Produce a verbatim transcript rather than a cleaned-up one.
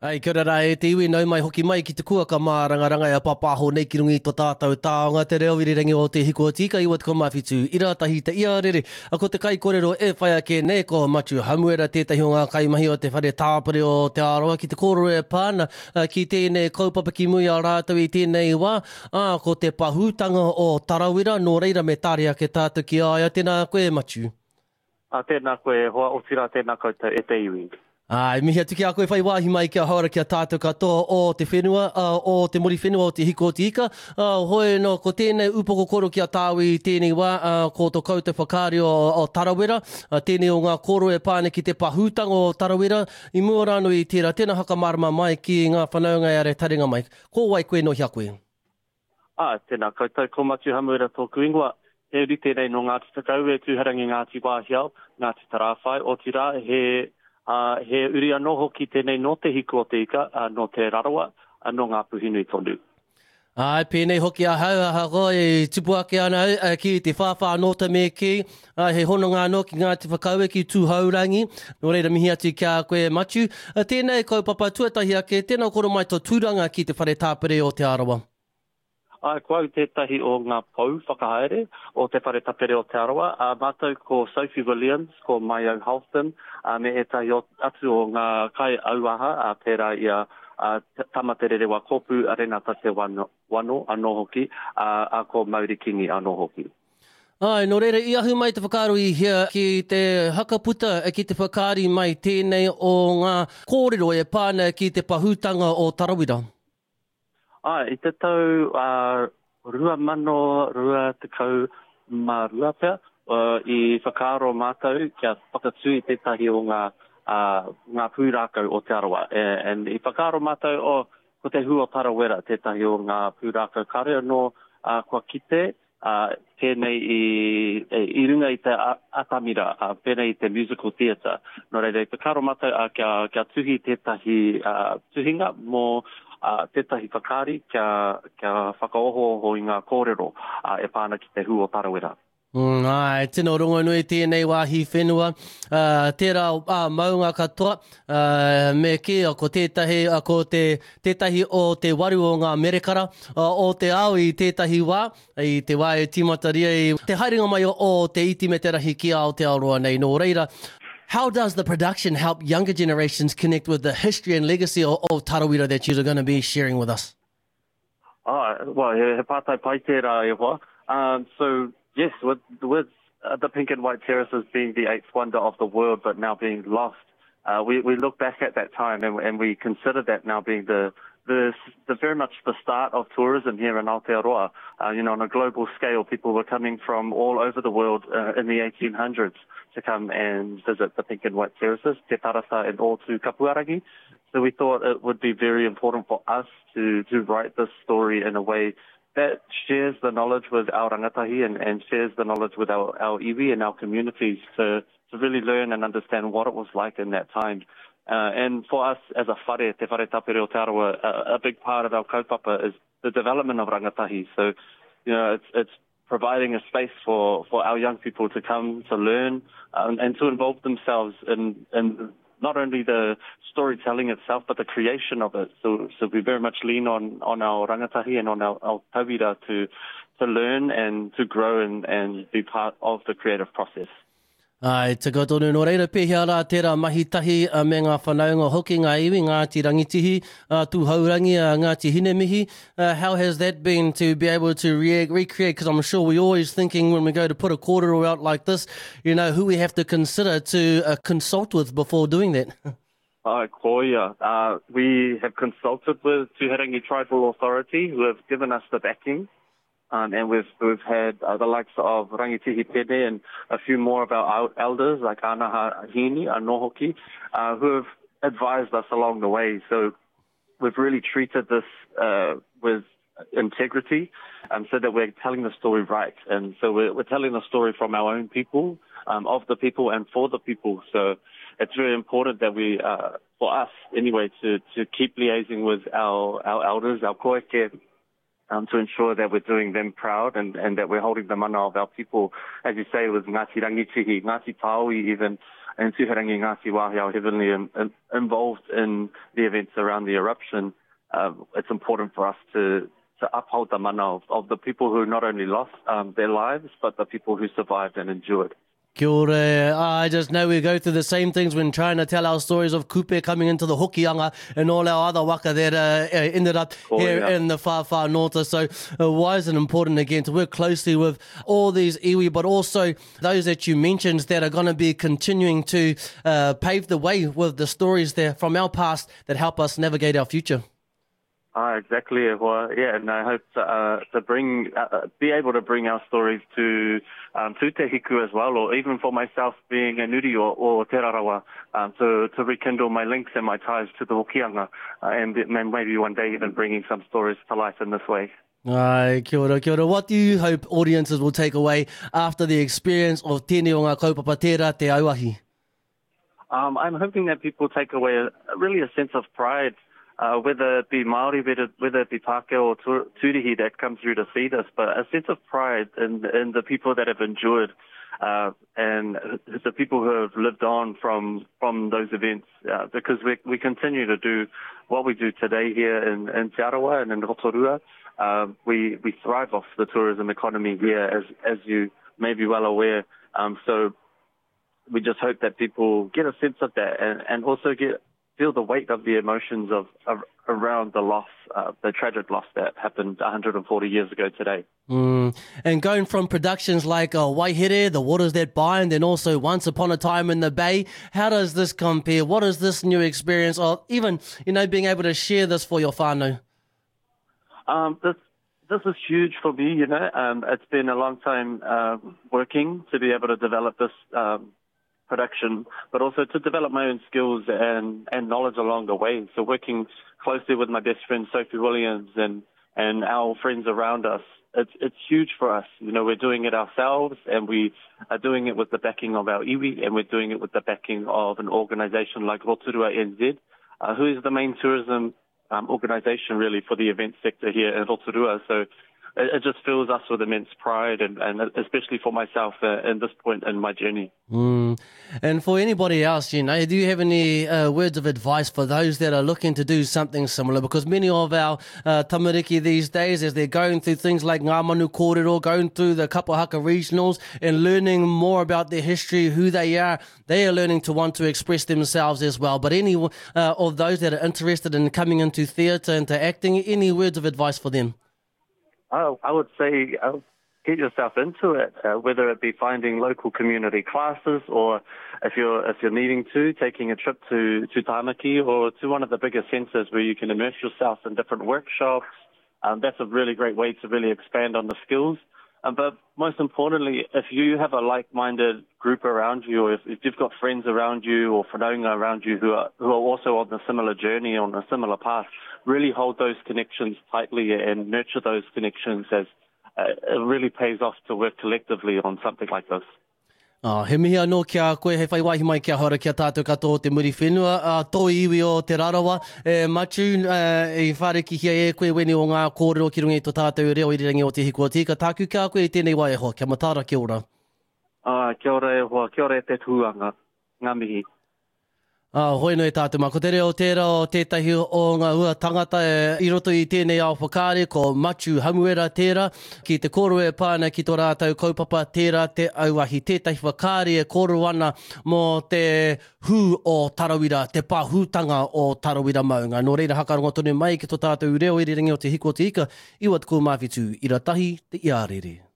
Ai, kia ora e te iwi nau mai hoki mai ki te kua ka mā rangaranga e papaho nei ki rungi tō tātou tāonga te reo irirangi o te hiko tika iwa te komawhitu ira tahi te ia rere. A ko te kai kōrero e whai ake nei ko Matu Hamuera tētahi o ngā kaimahi o te whare tāpare o te aroa ki te kōrero e pāna uh, ki tēnei kaupapa ki mui a rātou i tēnei wā. Uh, ko te pahūtanga o Tarawera nō reira me tāre ake tātou ki aia. Tēnā koe Matu. A tēnā koe hoa o tira tēnā koutou e te iwi. Ai, mihi atu ki a koe whai wāhi mai kia haora kia tātou katoa o te whenua, uh, o te muri whenua o te hiko o te ika. Uh, hoi no, ko tēnei upoko koro kia tāwi tēnei wā, uh, ko tō koutou whakaari o, o Tarawera. Uh, tēnei o ngā koro e pāne ki te pahūtanga o Tarawera. I mua rāno i tērā, tēnā haka marama mai ki ngā whanaunga e are taringa mai. Ko wai koe no hia koe? Ah, tēnā koutou ko Matu Hamuera tōku ingoa. He uri tēnei no Ngāti Takau e tūharangi Ngāti Wāhiao, Ngāti Tarawhai, o tira he... Uh, he uri anō hoki tēnei no te hiko o te ika, uh, no te rarawa, uh, no ngā puhinui tonu. Ai, pēnei hoki a hau a hako e tipu ake ana uh, ki te whawha anōta me ki, uh, he hononga anō ki ngā te whakaue ki tūhaurangi, no reira mihi atu kia koe Matu. Uh, tēnei kaupapa tuatahi ake, tēnā koro mai tō tūranga ki te whare tāpere o te arawa. Ai, koau tētahi o ngā pou whakahaere o te whare tapere o te arawa. Uh, mātou ko Sophie Williams, ko Mayo Halston, uh, me e tahi o, atu o ngā kai auaha, uh, pērā ia uh, tamaterere wa kopu arenata te wano, wano anō hoki, uh, a ko Mauri Kingi anō hoki. Ai, no reira, i ahu mai te whakaaro i hea ki te hakaputa ki te whakaari mai tēnei o ngā kōrero e pāna ki te pahūtanga o Tarawera. Ah, i te tau uh, rua mano, rua te kau ma rua pia, uh, i whakaaro mātou kia whakatū i tētahi o ngā, uh, ngā pūrākau o te arawa. E, and i whakaaro mātou o ko te hu o Tarawera, tētahi o ngā pūrākau kare no uh, kua kite, uh, pēnei i, i runga i te atamira, uh, pēnei i te musical theatre. No reira, i whakaaro mātou uh, kia, kia tuhi tētahi uh, tuhinga mō Uh, tētahi whakaari kia, kia whakaoho i ngā kōrero uh, e pāna ki te hu o Tarawera. Mm, ai, tino rongo nui tēnei wāhi whenua. Uh, tērā uh, maunga katoa, uh, me kia ko tētahi, uh, ko te, tētahi o te waru o ngā merekara, uh, o te au i tētahi wā, i te wā e timataria i te haeringa mai o te iti me te rahi ki Aotearoa nei nō reira. How does the production help younger generations connect with the history and legacy of, of Tarawera that you're going to be sharing with us? Ah, well, he, he pātai pai tērā e hoa. Um, so, yes, with, with uh, the Pink and White Terraces being the eighth wonder of the world but now being lost, uh, we, we look back at that time and, and we consider that now being the, the, the very much the start of tourism here in Aotearoa. Uh, you know, on a global scale, people were coming from all over the world uh, in the eighteen hundreds. To come and visit the Pink and White Terraces, Te Tarasa and all to Kapuarangi. So we thought it would be very important for us to, to write this story in a way that shares the knowledge with our rangatahi and, and shares the knowledge with our, our iwi and our communities to, to really learn and understand what it was like in that time. Uh, and for us as a whare, Te Whare Tapere o Te Arawa, a, a big part of our kaupapa is the development of rangatahi. So, you know, it's, it's providing a space for, for our young people to come to learn um, and to involve themselves in, in not only the storytelling itself, but the creation of it. So, so we very much lean on, on our rangatahi and on our, our tauira to, to learn and to grow and, and be part of the creative process. Ai, te katono no reira pehia rā tērā mahitahi uh, me ngā whanaunga hoki ngā iwi, Ngāti Rangitihi, uh, tūhaurangi, uh, Ngāti Hinemihi. Uh, how has that been to be able to re recreate? Because I'm sure we're always thinking when we go to put a kōrero out like this, you know, who we have to consider to uh, consult with before doing that. Ai, koia. Uh, we have consulted with Tūharangi Tribal Authority, who have given us the backing. Um, and we've we've had uh, the likes of Rangitihi Pene and a few more of our elders like Anaha Hini, Anohoki, uh, who have advised us along the way. So we've really treated this uh, with integrity um, so that we're telling the story right. And so we're, we're telling the story from our own people, um, of the people and for the people. So it's very important that we, uh, for us anyway, to, to keep liaising with our, our elders, our koeke, Um, to ensure that we're doing them proud and, and that we're holding the mana of our people, as you say, with Ngāti Rangitihi, Ngāti Tāui even, and Tuharangi Ngāti Wāhi are heavily in, in, involved in the events around the eruption, uh, it's important for us to, to uphold the mana of, of the people who not only lost um, their lives, but the people who survived and endured. Kia ora. I just know we go through the same things when trying to tell our stories of kupe coming into the Hokianga and all our other waka that uh, ended up oh, here yeah. in the far, far north. So uh, why is it important, again, to work closely with all these iwi, but also those that you mentioned that are going to be continuing to uh, pave the way with the stories there from our past that help us navigate our future? Ah, exactly. Well, yeah, and I hope to, uh, to bring, uh, be able to bring our stories to um, to Te Hiku as well, or even for myself being a nuri or, or Te Rarawa, um, to, to rekindle my links and my ties to the Hokianga, uh, and maybe one day even bringing some stories to life in this way. Ai, kia ora, kia ora. What do you hope audiences will take away after the experience of Tēnei o ngā kaupapa tērā te auahi? Um, I'm hoping that people take away a, really a sense of pride. Uh, whether it be Māori, whether, whether it be Pākehā or Tūrihi that come through to see this, but a sense of pride in, in the people that have endured uh, and the people who have lived on from from those events, uh, because we we continue to do what we do today here in, in Te Arawa and in Rotorua. Uh, we, we thrive off the tourism economy here, as, as you may be well aware. Um, so we just hope that people get a sense of that and, and also get feel the weight of the emotions of, of around the loss, uh, the tragic loss that happened one hundred forty years ago today. Mm. And going from productions like uh, Waihere, The Waters That Bind, and also Once Upon a Time in the Bay, how does this compare? What is this new experience, or even, you know, being able to share this for your whānau? Um, this this is huge for me. You know, um, it's been a long time uh, working to be able to develop this. Um, production, but also to develop my own skills and, and knowledge along the way. So working closely with my best friend Sophie Williams and, and our friends around us, it's it's huge for us. You know, we're doing it ourselves, and we are doing it with the backing of our iwi, and we're doing it with the backing of an organisation like Rotorua N Z, uh, who is the main tourism um, organisation really for the event sector here in Rotorua. So it just fills us with immense pride, and, and especially for myself uh, at this point in my journey. Mm. And for anybody else, you know, do you have any uh, words of advice for those that are looking to do something similar? Because many of our uh, tamariki these days, as they're going through things like Ngā Manu Kōrero, going through the Kapahaka regionals and learning more about their history, who they are, they are learning to want to express themselves as well. But any uh, of those that are interested in coming into theatre, into acting, any words of advice for them? Oh, I would say uh, get yourself into it, uh, whether it be finding local community classes, or if you're if you're needing to, taking a trip to, to Tāmaki or to one of the bigger centres where you can immerse yourself in different workshops. Um, that's a really great way to really expand on the skills. Um, but most importantly, if you have a like-minded group around you, or if, if you've got friends around you or whanaunga around you who are, who are also on a similar journey, on a similar path, really hold those connections tightly and nurture those connections, as uh, it really pays off to work collectively on something like this. Oh, he mihi anō kia koe, he whaiwahi mai kia hora kia tātou katoa te muri whenua. Uh, tō iwi o te Rarawa, e matu uh, e whareki hia e koe weni o ngā kōrero ki rungi tō tātou reo i rangi o te hiku o tika. Tāku kia koe i tēnei wai e hoa. Kia matara, kia ora. Ah, kia ora e hoa, kia ora e te tuanga. Ngā mihi. Ah, hoi no e tātou mā. Ko te reo tērā o tētahi o ngā ua tangata e, i roto i tēnei ao whakaare, ko Matu Hamuera tērā, ki te koro e pāna ki tō rātou kaupapa tērā te auahi. Tētahi whakaare e koro ana mō te hū o Tarawira, te pāhūtanga o Tarawira maunga. Nō reira hakarongo tonu mai ki tō tātou reo i rangi o te hiku o te ika, iwa te ko mawhitu, i ratahi te iārere.